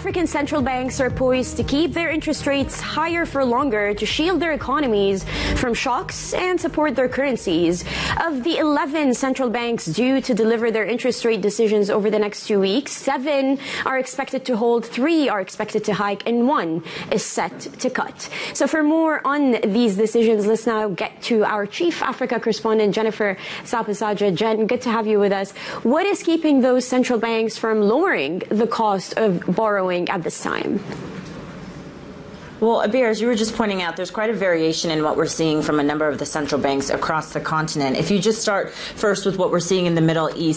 African central banks are poised to keep their interest rates higher for longer to shield their economies from shocks and support their currencies. Of the 11 central banks due to deliver their interest rate decisions over the next 2 weeks, 7 are expected to hold, 3 are expected to hike, and 1 is set to cut. So for more on these decisions, let's now get to our Chief Africa correspondent, Jennifer Sapasaja. Jen, good to have you with us. What is keeping those central banks from lowering the cost of borrowing at this time? Well, Abir, as you were just pointing out, there's quite a variation in what we're seeing from a number of the central banks across the continent. If you just start first with what we're seeing in the Middle East,